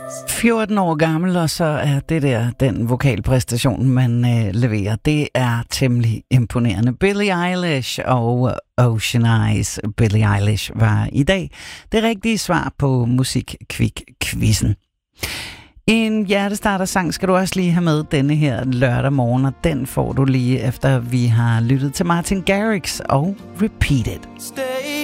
14 år gammel, og så er det der den vokalpræstation, man leverer. Det er temmelig imponerende. Billie Eilish og Ocean Eyes. Billie Eilish var i dag det rigtige svar på Musikquik-quizzen. En hjertestarter-sang skal du også lige have med denne her lørdag morgen, og den får du lige efter vi har lyttet til Martin Garrix og Repeat It.